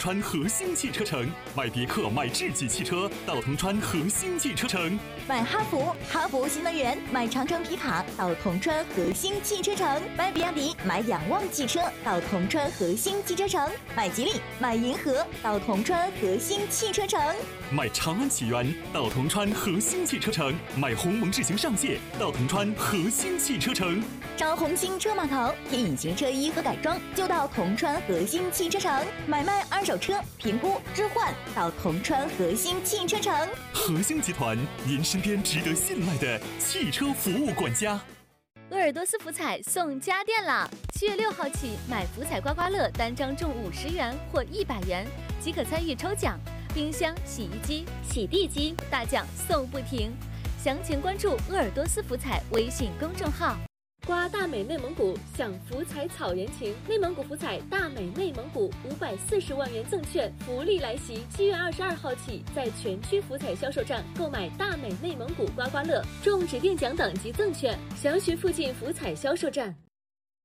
川和兴汽车城，买别克、买智己汽车到铜川和兴汽车城， 买哈弗新能源，买长城皮卡到铜川和兴汽车城，买比亚迪、买仰望汽车到铜川和兴汽车城，买吉利、买银河到铜川和兴汽车城， 买长安启源到铜川和兴汽车城，买鸿蒙智行上界到铜川和兴汽车城， 找红星车码头贴隐形车衣和改装就到铜川和兴汽车城，买卖二手车评估置换到铜川和兴汽车城。 和兴集团，您身边值得信赖的汽车服务管家。 鄂尔多斯福彩送家电啦！7月6号起，买福彩刮刮乐单张中50元或100元，即可参与抽奖。冰箱、洗衣机、洗地机大奖送不停。详情关注鄂尔多斯福彩微信公众号。 刮大美内蒙古，享福彩草原情。内蒙古福彩大美内蒙古540万元赠券福利来袭！7月22号起，在全区福彩销售站购买大美内蒙古刮刮乐，中指定奖等及赠券，详询附近福彩销售站。